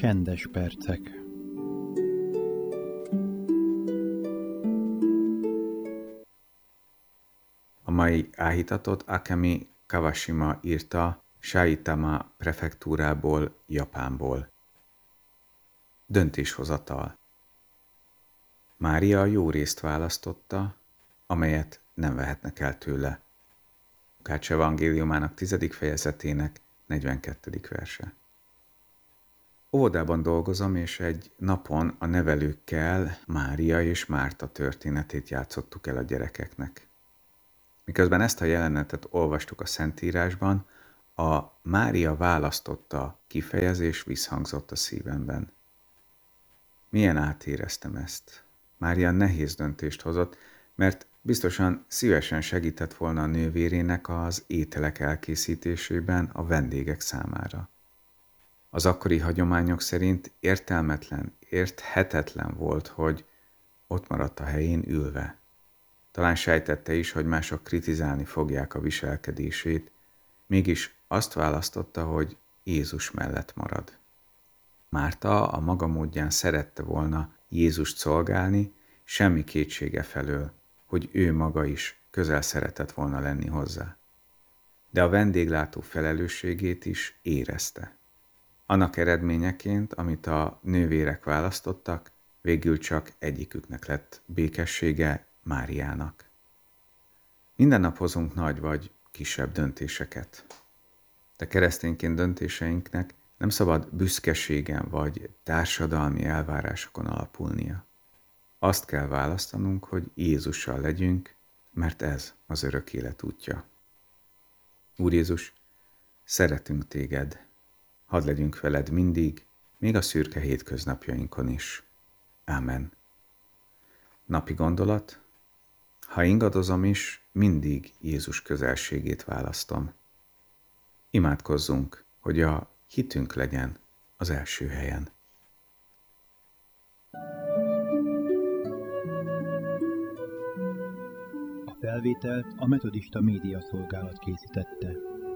Csendes percek. A mai áhítatot Akemi Kawashima írta Saitama prefektúrából, Japánból. Döntéshozatal. Mária jó részt választotta, amelyet nem vehetnek el tőle. Lukács evangéliumának 10. fejezetének 42. verse. Óvodában dolgozom, és egy napon a nevelőkkel Mária és Márta történetét játszottuk el a gyerekeknek. Miközben ezt a jelenetet olvastuk a Szentírásban, a Mária választotta kifejezés visszhangzott a szívemben. Milyen átéreztem ezt. Mária nehéz döntést hozott, mert biztosan szívesen segített volna a nővérének az ételek elkészítésében a vendégek számára. Az akkori hagyományok szerint értelmetlen, érthetetlen volt, hogy ott maradt a helyén ülve. Talán sejtette is, hogy mások kritizálni fogják a viselkedését, mégis azt választotta, hogy Jézus mellett marad. Márta a maga módján szerette volna Jézust szolgálni, semmi kétsége felől, hogy ő maga is közel szeretett volna lenni hozzá. De a vendéglátó felelősségét is érezte. Annak eredményeként, amit a nővérek választottak, végül csak egyiküknek lett békessége, Máriának. Minden nap hozunk nagy vagy kisebb döntéseket. De keresztényként döntéseinknek nem szabad büszkeségen vagy társadalmi elvárásokon alapulnia. Azt kell választanunk, hogy Jézussal legyünk, mert ez az örök élet útja. Úr Jézus, szeretünk téged, hadd legyünk veled mindig, még a szürke hétköznapjainkon is. Ámen. Napi gondolat: ha ingadozom is, mindig Jézus közelségét választom. Imádkozzunk, hogy a hitünk legyen az első helyen. A felvételt a Metodista Média Szolgálat készítette.